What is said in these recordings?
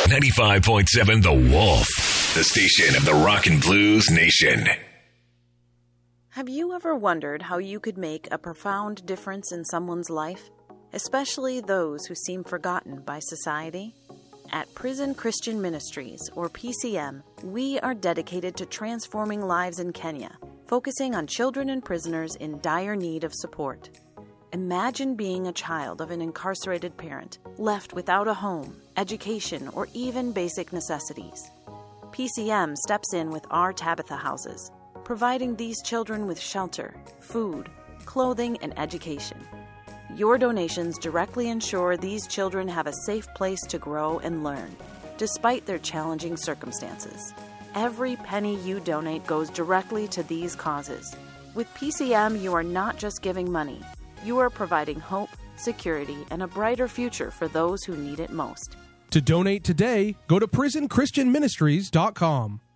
95.7 The Wolf, the station of the Rock and Blues Nation. Have you ever wondered how you could make a profound difference in someone's life, especially those who seem forgotten by society? At Prison Christian Ministries, or PCM, we are dedicated to transforming lives in Kenya, focusing on children and prisoners in dire need of support. Imagine being a child of an incarcerated parent, left without a home, education, or even basic necessities. PCM steps in with our Tabitha houses, providing these children with shelter, food, clothing, and education. Your donations directly ensure these children have a safe place to grow and learn, despite their challenging circumstances. Every penny you donate goes directly to these causes. With PCM, you are not just giving money. You are providing hope, security, and a brighter future for those who need it most. To donate today, go to prisonchristianministries.com.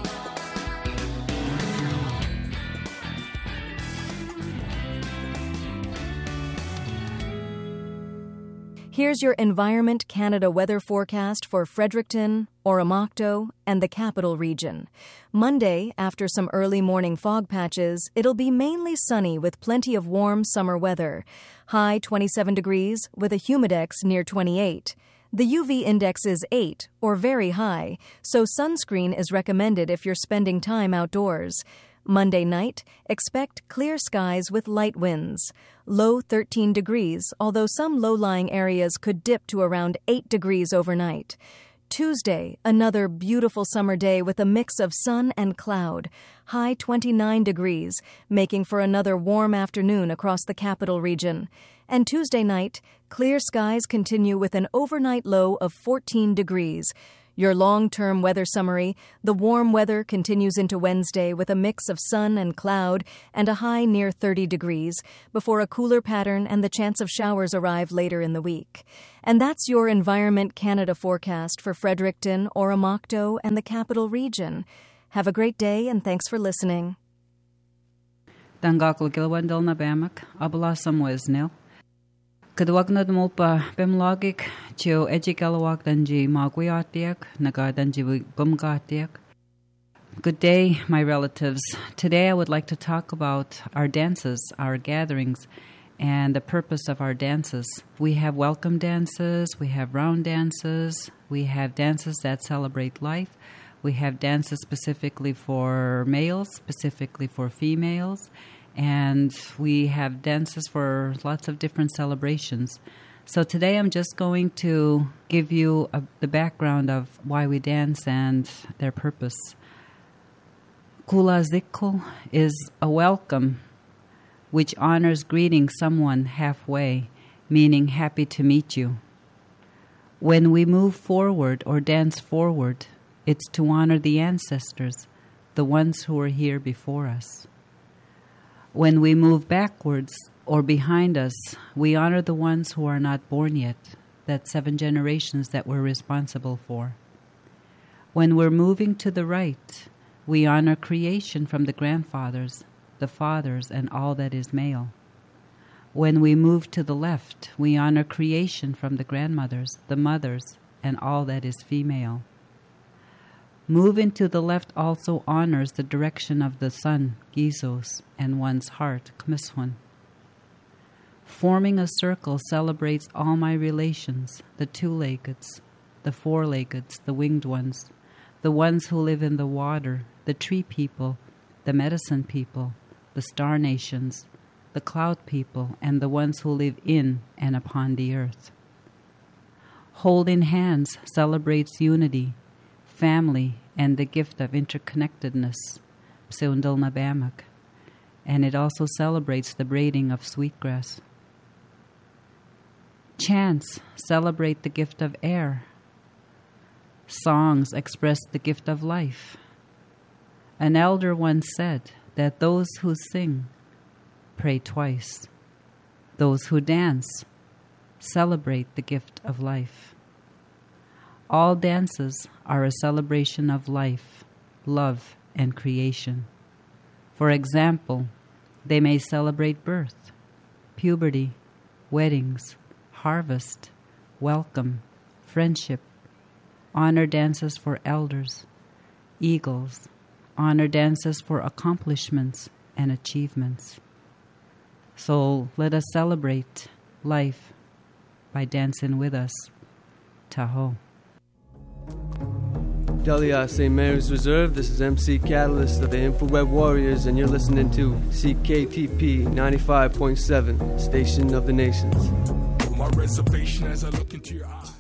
Here's your Environment Canada weather forecast for Fredericton, Oromocto, and the Capital Region. Monday, after some early morning fog patches, it'll be mainly sunny with plenty of warm summer weather. High 27 degrees with a humidex near 28. The UV index is 8, or very high, so sunscreen is recommended if you're spending time outdoors. Monday night, expect clear skies with light winds. Low 13 degrees, although some low-lying areas could dip to around 8 degrees overnight. Tuesday, another beautiful summer day with a mix of sun and cloud. High 29 degrees, making for another warm afternoon across the Capital Region. And Tuesday night, clear skies continue with an overnight low of 14 degrees. Your long-term weather summary: the warm weather continues into Wednesday with a mix of sun and cloud and a high near 30 degrees, before a cooler pattern and the chance of showers arrive later in the week. And that's your Environment Canada forecast for Fredericton, Oromocto, and the Capital Region. Have a great day, and thanks for listening. Dangakul Gilwandil na Bamak, Abalasam Wisnil. Kadwagnad Mulpa Bimlogik, Chio Ejigalawak Danji Magwiatiak, Nagadanji Bumgatiak. Good day, my relatives. Today I would like to talk about our dances, our gatherings, and the purpose of our dances. We have welcome dances, we have round dances, we have dances that celebrate life, we have dances specifically for males, specifically for females, and we have dances for lots of different celebrations. So today I'm just going to give you the background of why we dance and their purpose. Kula Zikul is a welcome which honors greeting someone halfway, meaning happy to meet you. When we move forward or dance forward, it's to honor the ancestors, the ones who were here before us. When we move backwards or behind us, we honor the ones who are not born yet, that 7 generations that we're responsible for. When we're moving to the right, we honor creation from the grandfathers, the fathers, and all that is male. When we move to the left, we honor creation from the grandmothers, the mothers, and all that is female. Moving to the left also honors the direction of the sun, Gizos, and one's heart, Kmiswan. Forming a circle celebrates all my relations, the 2-leggeds, the 4-leggeds, the winged ones, the ones who live in the water, the tree people, the medicine people, the star nations, the cloud people, and the ones who live in and upon the earth. Holding hands celebrates unity, family, and the gift of interconnectedness, Pseundil Nabamak, and it also celebrates the braiding of sweetgrass. Chants celebrate the gift of air. Songs express the gift of life. An elder once said that those who sing pray twice. Those who dance celebrate the gift of life. All dances are a celebration of life, love, and creation. For example, they may celebrate birth, puberty, weddings, harvest, welcome, friendship, Honor dances for elders, eagles. Honor dances for accomplishments and achievements. So let us celebrate life by dancing with us. Tahoe. Delia St. Mary's Reserve, this is MC Catalyst of the Infraweb Warriors, and you're listening to CKTP 95.7, Station of the Nations. My reservation as I look into your eyes.